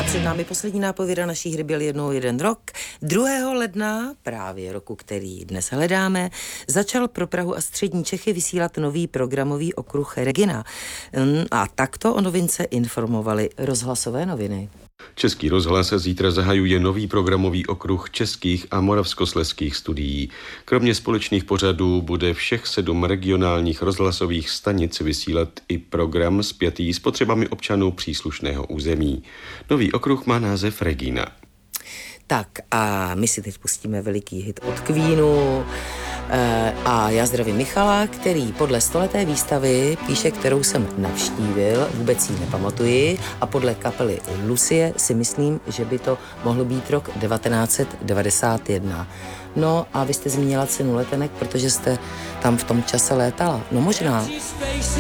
před námi poslední nápověda naší hry Byl jednou jeden rok. 2. ledna, právě roku, který dnes hledáme, začal pro Prahu a střední Čechy vysílat nový programový okruh Regina. A takto o novince informovali rozhlasové noviny. Český rozhlas zítra zahajuje nový programový okruh českých a moravskoslezských studií. Kromě společných pořadů bude všech 7 regionálních rozhlasových stanic vysílat i program spjatý s potřebami občanů příslušného území. Nový okruh má název Regina. Tak a my si teď pustíme veliký hit od Queenu. A já zdravím Michala, který podle 100leté výstavy píše, kterou jsem navštívil, vůbec ji nepamatuji, a podle kapely Lucie si myslím, že by to mohl být rok 1991. No a vy jste zmínila cenu letenek, protože jste tam v tom čase létala. No možná.